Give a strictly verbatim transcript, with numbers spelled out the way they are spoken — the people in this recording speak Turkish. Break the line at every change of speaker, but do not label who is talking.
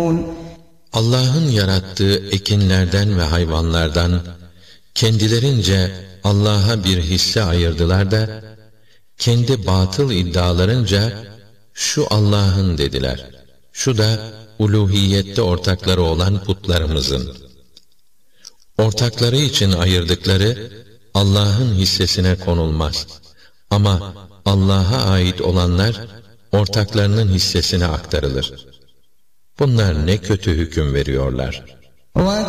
Allah'ın yarattığı ekinlerden ve hayvanlardan kendilerince Allah'a bir hisse ayırdılar da kendi batıl iddialarınca şu Allah'ın dediler, şu da uluhiyette ortakları olan putlarımızın. Ortakları için ayırdıkları Allah'ın hissesine konulmaz. Ama Allah'a ait olanlar ortaklarının hissesine aktarılır. Bunlar ne kötü hüküm veriyorlar.